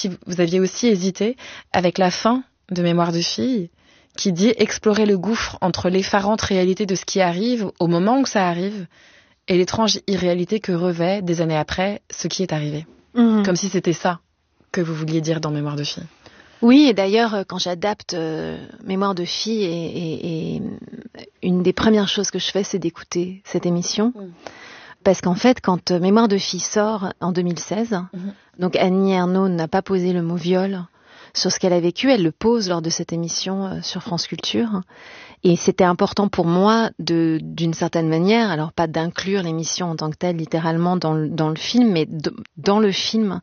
si vous aviez aussi hésité avec la fin de Mémoire de fille, qui dit explorer le gouffre entre l'effarante réalité de ce qui arrive au moment où ça arrive et l'étrange irréalité que revêt, des années après, ce qui est arrivé. Comme si c'était ça que vous vouliez dire dans Mémoire de fille. Oui, et d'ailleurs, quand j'adapte Mémoire de fille, et une des premières choses que je fais, c'est d'écouter cette émission. Parce qu'en fait, quand Mémoire de fille sort en 2016, donc Annie Ernaux n'a pas posé le mot viol sur ce qu'elle a vécu, elle le pose lors de cette émission sur France Culture. Et c'était important pour moi d'une certaine manière, alors pas d'inclure l'émission en tant que telle littéralement dans le film, mais dans le film,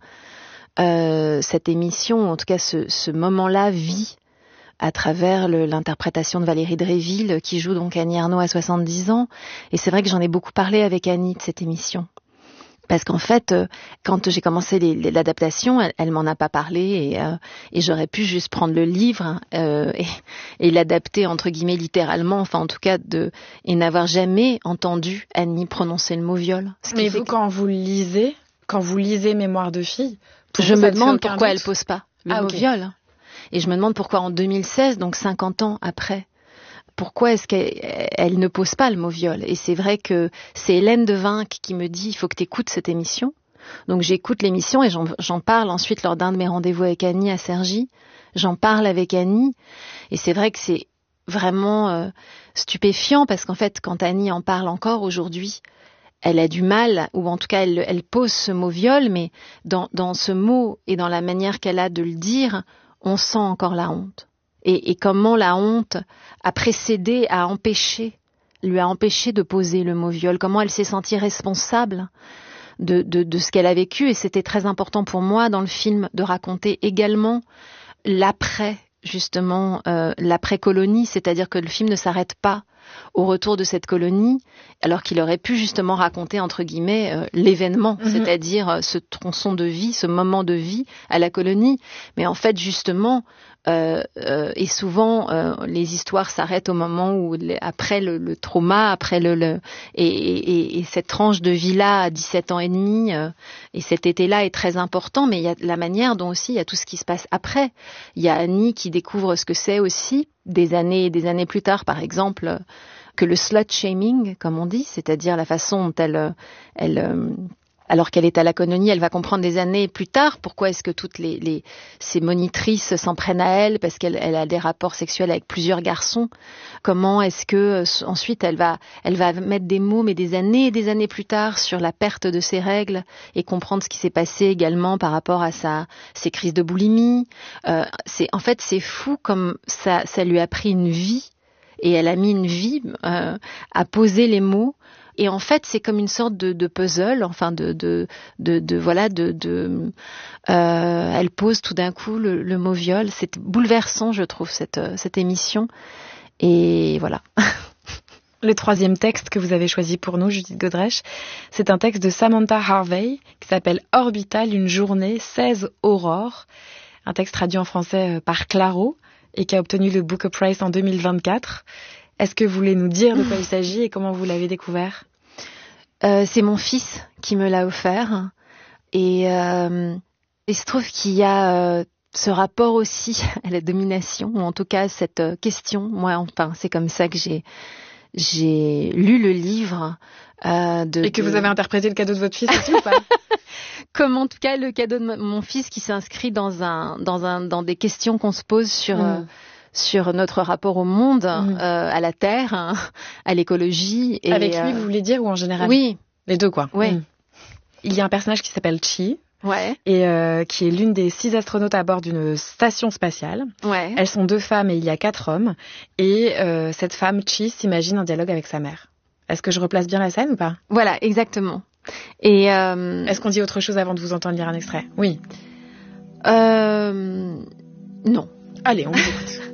cette émission, en tout cas ce moment-là, vit à travers l'interprétation de Valérie Dréville, qui joue donc Annie Ernaux à 70 ans. Et c'est vrai que j'en ai beaucoup parlé avec Annie de cette émission. Parce qu'en fait, quand j'ai commencé l'adaptation, elle m'en a pas parlé, et j'aurais pu juste prendre le livre et l'adapter entre guillemets littéralement, enfin en tout cas et n'avoir jamais entendu Annie prononcer le mot viol. Mais vous, quand vous lisez Mémoire de fille, je me demande pourquoi elle pose pas le mot viol. Et je me demande pourquoi en 2016, donc 50 ans après, pourquoi est-ce qu'elle ne pose pas le mot viol. Et c'est vrai que c'est Hélène Devinck qui me dit « il faut que tu écoutes cette émission ». Donc j'écoute l'émission et j'en parle ensuite lors d'un de mes rendez-vous avec Annie à Cergy. J'en parle avec Annie et c'est vrai que c'est vraiment stupéfiant parce qu'en fait, quand Annie en parle encore aujourd'hui, elle a du mal, ou en tout cas elle pose ce mot viol, mais dans ce mot et dans la manière qu'elle a de le dire, on sent encore la honte. Et comment la honte a précédé, lui a empêché de poser le mot viol, comment elle s'est sentie responsable de ce qu'elle a vécu. Et c'était très important pour moi dans le film de raconter également l'après, justement, l'après-colonie, c'est-à-dire que le film ne s'arrête pas au retour de cette colonie, alors qu'il aurait pu justement raconter, entre guillemets, l'événement, c'est-à-dire ce tronçon de vie, ce moment de vie à la colonie. Mais en fait, justement, et souvent, les histoires s'arrêtent au moment où, après le trauma, après et cette tranche de vie-là à 17 ans et demi, et cet été-là est très important, mais il y a la manière dont aussi il y a tout ce qui se passe après. Il y a Annie qui découvre ce que c'est aussi, des années et des années plus tard, par exemple, que le slut-shaming, comme on dit, c'est-à-dire la façon dont elle alors qu'elle est à la colonie, elle va comprendre des années plus tard pourquoi est-ce que toutes ces monitrices s'en prennent à elle, parce qu'elle a des rapports sexuels avec plusieurs garçons. Comment est-ce que ensuite elle va mettre des mots, mais des années plus tard, sur la perte de ses règles et comprendre ce qui s'est passé également par rapport à ses crises de boulimie. C'est fou comme ça lui a pris une vie, et elle a mis une vie à poser les mots. Et en fait, c'est comme une sorte de puzzle, enfin elle pose tout d'un coup le mot viol. C'est bouleversant, je trouve, cette émission. Et voilà. Le troisième texte que vous avez choisi pour nous, Judith Godrèche, c'est un texte de Samantha Harvey qui s'appelle Orbital, une journée, 16 aurores. Un texte traduit en français par Claro et qui a obtenu le Booker Prize en 2024. Est-ce que vous voulez nous dire de quoi il s'agit et comment vous l'avez découvert ? C'est mon fils qui me l'a offert. Et il se trouve qu'il y a ce rapport aussi à la domination, ou en tout cas cette question. Moi, enfin, c'est comme ça que j'ai lu le livre. Et que vous avez interprété le cadeau de votre fils aussi ou pas ? Comme en tout cas le cadeau de mon fils qui s'inscrit dans des questions qu'on se pose sur notre rapport au monde, à la terre, à l'écologie. Et avec lui, vous voulez dire, ou en général ? Oui. Les deux, quoi. Oui. Il y a un personnage qui s'appelle Chi. Ouais. Et qui est l'une des 6 astronautes à bord d'une station spatiale. Ouais. Elles sont 2 femmes et il y a 4 hommes. Et cette femme, Chi, s'imagine un dialogue avec sa mère. Est-ce que je replace bien la scène ou pas ? Voilà, exactement. Et est-ce qu'on dit autre chose avant de vous entendre lire un extrait ? Oui. Non. Allez, on vous écoute.